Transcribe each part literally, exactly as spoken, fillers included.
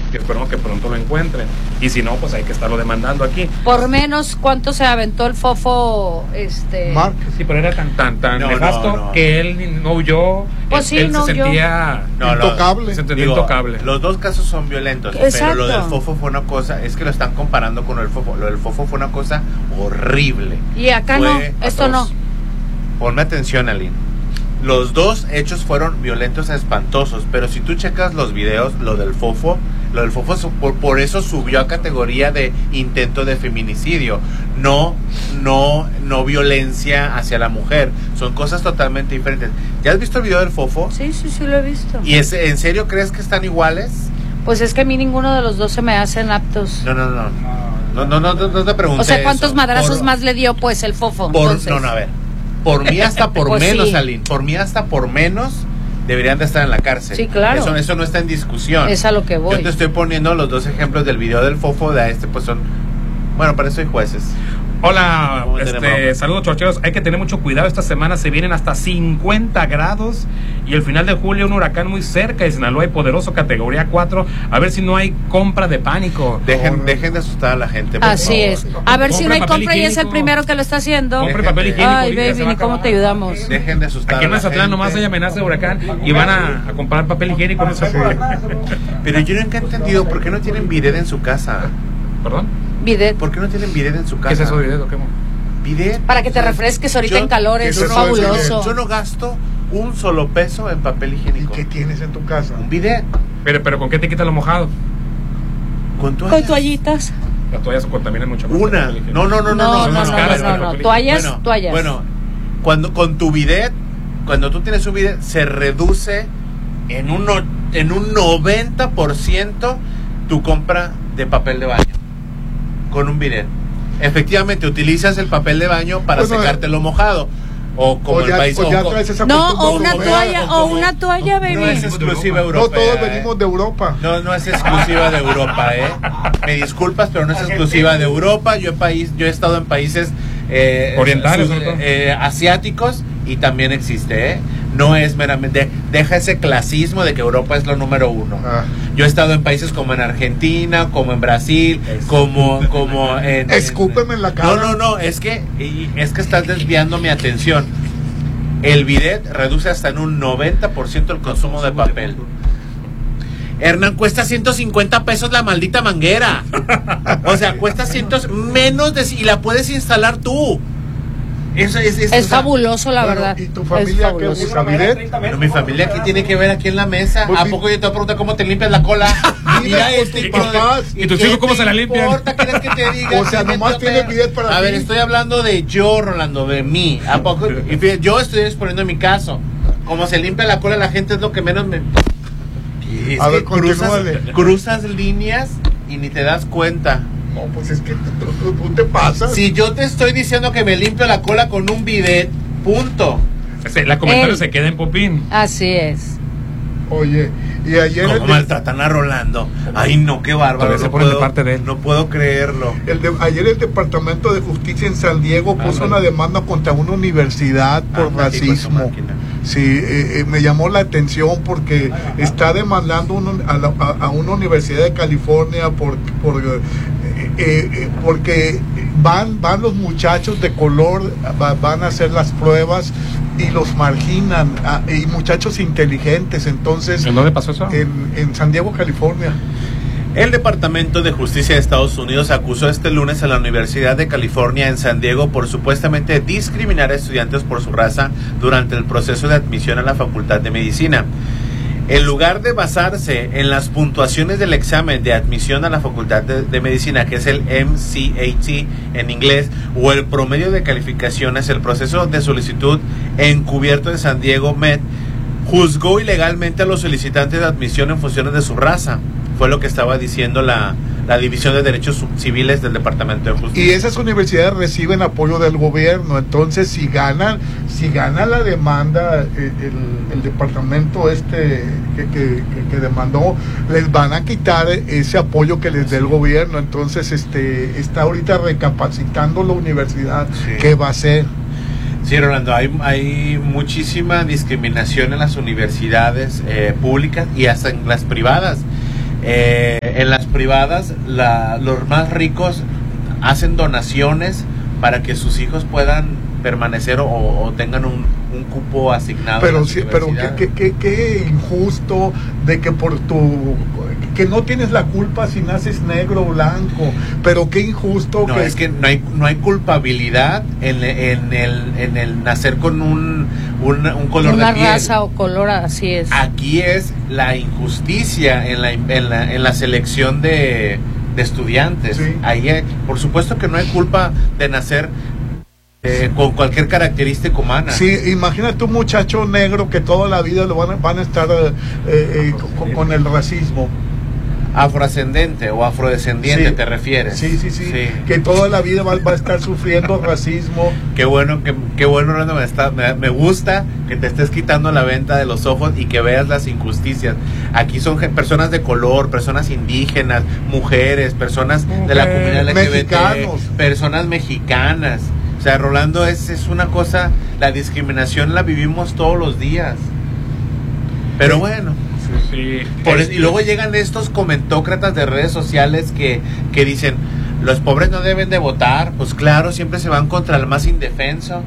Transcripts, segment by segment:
y esperemos que pronto lo encuentren. Y si no, pues hay que estarlo demandando aquí. Por menos, ¿cuánto se aventó el fofo? Este... Mark, sí, pero era tan tan tan no, nefasto no, no. que él no huyó. Pues él, sí, él no se huyó. sentía no, intocable. Los, se sentía digo, intocable. Los dos casos son violentos, Exacto. pero lo del fofo fue una cosa, es que lo están comparando con el fofo. Lo del fofo fue una cosa horrible. Y acá fue no, esto atroz. no. Ponme atención, Aline. Los dos hechos fueron violentos, espantosos, pero si tú checas los videos, lo del fofo, lo del fofo por, por eso subió a categoría de intento de feminicidio, no, no, no violencia hacia la mujer, son cosas totalmente diferentes. ¿Ya has visto el video del fofo? Sí, sí, sí lo he visto. ¿Y es, en serio crees que están iguales? Pues es que a mí ninguno de los dos se me hacen aptos. No, no, no, no, no, no, no, no te pregunté. O sea, ¿cuántos eso. madrazos por, más le dio pues el fofo? Por, entonces? no, no, a ver. Por mí hasta por Pues menos, sí. Aline. Por mí hasta por menos deberían de estar en la cárcel. Sí, claro. Eso, eso no está en discusión. Es a lo que voy. Yo te estoy poniendo los dos ejemplos del video del fofo, de este pues son... Bueno, para eso hay jueces. Hola, ¿Cómo este, tenemos? saludos chorcheros. Hay que tener mucho cuidado. Esta semana se vienen hasta cincuenta grados y el final de julio un huracán muy cerca de Sinaloa y poderoso, categoría cuatro. A ver si no hay compra de pánico. Dejen, dejen de asustar a la gente, por Así favor. es. A ver si no hay Compre papel compra y es el higiénico. primero que lo está haciendo. Compre papel higiénico. Ay, ahorita ya se baby, va a ni cómo acabar. te ayudamos. Dejen de asustar Aquí en a la Mazatlán gente. nomás hay amenaza de huracán y van a, a comprar papel higiénico. No sé. Pero yo nunca he entendido por qué no tienen bidet en su casa. ¿Perdón? Bidet. ¿Por qué no tienen bidet en su casa? ¿Qué es eso de video? ¿Qué? Bidet. Para que te refresques ahorita Yo- en calores. yo Es no- fabuloso. Yo no gasto un solo peso en papel ¿Y higiénico. qué tienes en tu casa? Un bidet. Pero, pero ¿con qué te quita lo mojado? Con toallas. Con toallitas. Las toallas contaminan mucho más. Una. No, no, no, no. No, no, más no, caras no, que el no, papel Toallas, bueno, toallas. Bueno, cuando con tu bidet, cuando tú tienes un bidet, se reduce en un, no- en un noventa por ciento tu compra de papel de baño. Con un bidet. Efectivamente, utilizas el papel de baño para Bueno, secártelo mojado. O como O el ya, país. o ya o co- traes esa No, costumbre o una europea. toalla, o como- una toalla, baby. No es exclusiva No europea. todos ¿eh? venimos de Europa. No, no es exclusiva de Europa, ¿eh? Me disculpas, pero no es exclusiva de Europa. Yo he, país, yo he estado en países eh, Orientales, sud- sobre todo. eh, asiáticos y también existe, ¿eh? No es meramente... Deja ese clasismo de que Europa es lo número uno. Ah. Yo he estado en países como en Argentina, como en Brasil, como, como en... Escúpeme en la cara. No, no, no, es que, y- es que estás desviando mi atención. El bidet reduce hasta en un noventa por ciento el consumo de papel. Hernán, cuesta ciento cincuenta pesos la maldita manguera. O sea, cuesta cientos menos de... Y la puedes instalar tú. Eso es, es, Es o sea, fabuloso, la Bueno, verdad. ¿y tu Es familia qué fabuloso. usa bidet? Bueno, mi familia, ¿qué tiene que ver aquí en la mesa? Pues ¿A mi- poco yo te voy a preguntar cómo te limpias la cola? Mira, Mira con este tus papás. ¿Y tus ¿qué hijos cómo te se la limpian? importa? ¿Quieres que te diga? O sea, Sí, me nomás toca- tiene bidet para A ti. ver, estoy hablando de yo, Rolando, de mí. ¿A poco? Y fíjate, yo estoy exponiendo mi caso. Como se limpia la cola la gente es lo que menos me... Y es A que ver, cruzas, continúale. cruzas líneas y ni te das cuenta. No, pues es que tú, tú- tú te pasas. Si yo te estoy diciendo que me limpio la cola con un bidet, punto. Ese, la comentario Él. se queda en Popín. Así es. Oye, y ayer ¿Cómo el, maltratan a Rolando? Ay, no, qué bárbaro. Todavía se No ponen de puedo, parte de él. no puedo creerlo. el de- ayer el Departamento de Justicia en San Diego puso Ándale. una demanda contra una universidad por Anda, hijo de su racismo. máquina. Sí, eh, eh, me llamó la atención porque está demandando uno- a, la- a- a una universidad de California por, por, eh, eh, eh, porque van, van los muchachos de color, va- van a hacer las pruebas y los marginan, ah, y muchachos inteligentes, entonces ¿En dónde pasó eso? en, en San Diego, California. El Departamento de Justicia de Estados Unidos acusó este lunes a la Universidad de California en San Diego por supuestamente discriminar a estudiantes por su raza durante el proceso de admisión a la Facultad de Medicina. En lugar de basarse en las puntuaciones del examen de admisión a la Facultad de, de Medicina, que es el M C A T en inglés, o el promedio de calificaciones, el proceso de solicitud encubierto de San Diego Med juzgó ilegalmente a los solicitantes de admisión en función de su raza. Fue lo que estaba diciendo la, la División de Derechos Civiles del Departamento de Justicia. Y esas universidades reciben apoyo del gobierno, entonces si ganan, si gana la demanda eh, el, el departamento este que, que, que, que demandó, les van a quitar ese apoyo que les dé el gobierno, entonces este está ahorita recapacitando la universidad Sí. qué va a hacer. Sí, Rolando, hay, hay muchísima discriminación en las universidades eh, públicas y hasta en las privadas. Eh, en las privadas, la, los más ricos hacen donaciones para que sus hijos puedan permanecer o, o tengan un, un cupo asignado. Pero sí, pero qué, qué, qué, qué injusto de que por tu que no tienes la culpa si naces negro o blanco, pero qué injusto. No, que es que no hay no hay culpabilidad en, en el en el nacer con un un, un color una de piel. raza o color, así es. Aquí es la injusticia en la en la, en la selección de, de estudiantes. Sí. Ahí hay, por supuesto que no hay culpa de nacer Eh, con cualquier característica humana. Sí, imagínate un muchacho negro que toda la vida lo van a, van a estar eh, eh, con, con el racismo. Afroascendente o afrodescendiente, Sí. ¿te refieres? Sí, sí, sí, Sí. que toda la vida va, va a estar sufriendo racismo. Qué bueno, que, qué bueno, Orlando, me, está, me, me gusta que te estés quitando la venta de los ojos y que veas las injusticias. Aquí son ge- personas de color, personas indígenas, mujeres, personas de la comunidad L G B T, Mexicanos. personas mexicanas. O sea, Rolando, es, es una cosa, la discriminación la vivimos todos los días. Pero Sí. bueno. Sí. Por Es- eso- y luego llegan estos comentócratas de redes sociales que, que dicen, los pobres no deben de votar. Pues claro, siempre se van contra el más indefenso.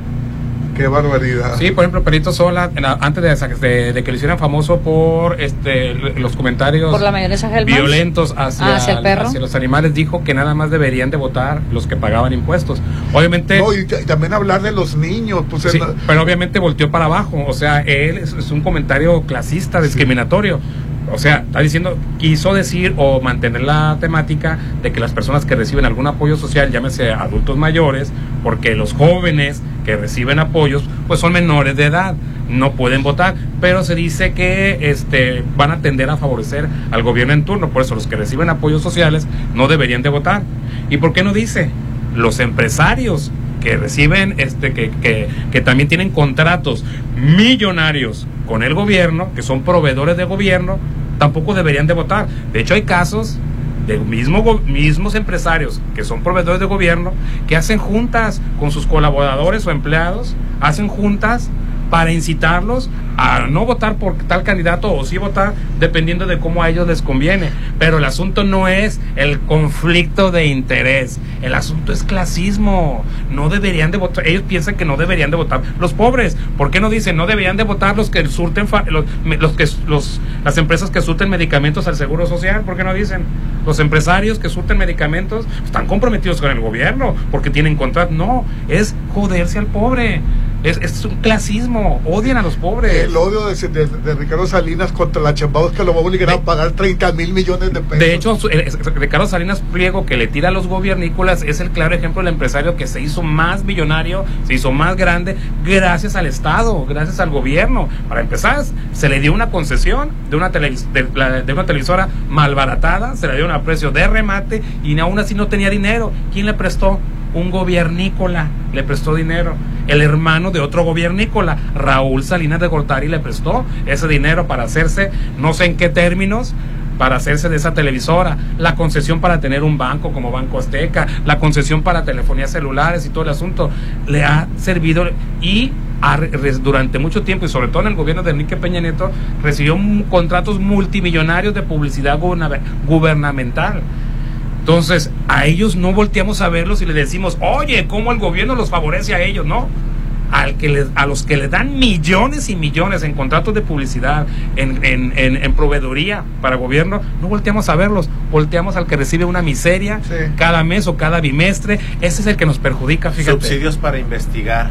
Qué barbaridad. Sí, por ejemplo, Perito Sola, en la- antes de, de, de que lo hicieran famoso por este los comentarios Por la mayonesa Hellmann's. violentos hacia, Ah, ¿hacia el perro? hacia los animales, dijo que nada más deberían de votar los que pagaban impuestos. Obviamente, No, y, t- y también hablar de los niños, pues sí, en- pero obviamente volteó para abajo. O sea, él es, es un comentario clasista, discriminatorio. O sea, está diciendo, quiso decir o mantener la temática de que las personas que reciben algún apoyo social, llámese adultos mayores, porque los jóvenes que reciben apoyos, pues son menores de edad, no pueden votar, pero se dice que este van a tender a favorecer al gobierno en turno, por eso los que reciben apoyos sociales no deberían de votar. ¿Y por qué no dice? Los empresarios que reciben, este, que, que, que también tienen contratos millonarios con el gobierno, que son proveedores de gobierno, tampoco deberían de votar. De hecho, hay casos de mismo, go- mismos empresarios que son proveedores de gobierno que hacen juntas con sus colaboradores o empleados, hacen juntas para incitarlos a no votar por tal candidato o sí votar dependiendo de cómo a ellos les conviene. Pero el asunto no es el conflicto de interés, el asunto es clasismo. No deberían de votar, ellos piensan que no deberían de votar los pobres. ¿Por qué no dicen no deberían de votar los que surten fa- los, me- los que los las empresas que surten medicamentos al Seguro Social? ¿Por qué no dicen los empresarios que surten medicamentos están comprometidos con el gobierno porque tienen contrato? No, es joderse al pobre. Es, es un clasismo, odian a los pobres. el odio de, de, de Ricardo Salinas contra la Chambados que lo va a obligar a pagar treinta mil millones de pesos. De hecho, su- el- el- Ricardo Salinas Pliego, que le tira a los gobiernícolas, es el claro ejemplo del empresario que se hizo más millonario, se hizo más grande gracias al Estado, gracias al gobierno. Para empezar, se le dio una concesión de una, televis- de, la- de una televisora malbaratada, se le dio un precio de remate y aún así no tenía dinero. ¿Quién le prestó? Un gobiernícola le prestó dinero. El hermano de otro gobiernícola, Raúl Salinas de Gortari, le prestó ese dinero para hacerse, no sé en qué términos, para hacerse de esa televisora, la concesión para tener un banco como Banco Azteca, la concesión para telefonía celulares y todo el asunto, le ha servido y ha, re- durante mucho tiempo y sobre todo en el gobierno de Enrique Peña Nieto recibió mu- contratos multimillonarios de publicidad guberna- gubernamental. Entonces, a ellos no volteamos a verlos y les decimos, oye, ¿cómo el gobierno los favorece a ellos? No. Al que les, a los que le dan millones y millones en contratos de publicidad, en, en, en, en proveeduría para gobierno, no volteamos a verlos, volteamos al que recibe una miseria Sí. cada mes o cada bimestre. Ese es el que nos perjudica, fíjate. Subsidios para investigar.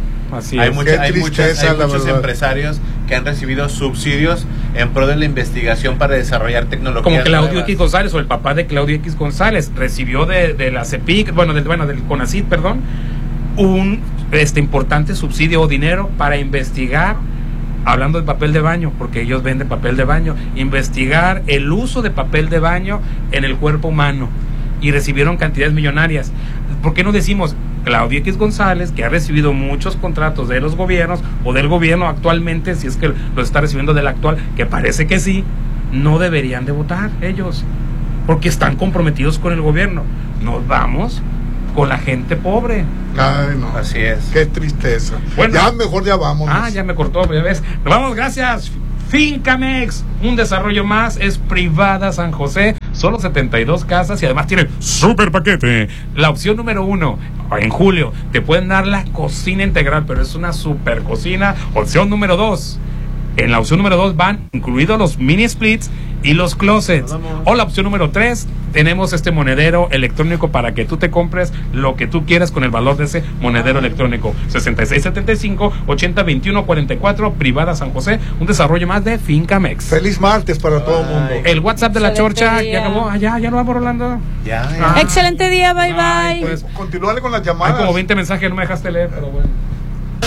Así Hay, es. mucha- Qué hay, muchas- tristeza, hay la muchos verdad. empresarios que han recibido subsidios en pro de la investigación para desarrollar tecnología. Como Claudio X González, o el papá de Claudio X González, recibió de, de la CEPIC, bueno, del, bueno, del CONACYT, perdón, un este importante subsidio o dinero para investigar, hablando de papel de baño, porque ellos venden papel de baño, investigar el uso de papel de baño en el cuerpo humano, y recibieron cantidades millonarias. ¿Por qué no decimos Claudio X González, que ha recibido muchos contratos de los gobiernos o del gobierno actualmente, si es que lo está recibiendo del actual, que parece que sí, no deberían de votar ellos, porque están comprometidos con el gobierno? Nos vamos con la gente pobre. Ay, no. Así es. Qué tristeza. Bueno. Ya mejor ya vamos. Ah, ya me cortó, ya ves. Nos vamos, gracias. Fincamex, un desarrollo más, es privada San José, solo setenta y dos casas y además tiene super paquete. La opción número uno, en julio, te pueden dar la cocina integral, pero es una super cocina. Opción número dos, en la opción número dos van incluidos los mini splits y los closets. O la opción número tres, tenemos este monedero electrónico para que tú te compres lo que tú quieras con el valor de ese monedero electrónico. sesenta y seis setenta y cinco, ochenta veintiuno cuarenta y cuatro, privada San José, un desarrollo más de Fincamex. Feliz martes para todo el mundo. El WhatsApp de la Excelente Chorcha día. ya acabó. Ah, ya, ya lo vamos, Rolando. Ya, Ah. ya. Excelente día, bye Ay, bye. pues, Continuarle con las hay llamadas. como veinte mensajes que no me dejaste leer, pero bueno.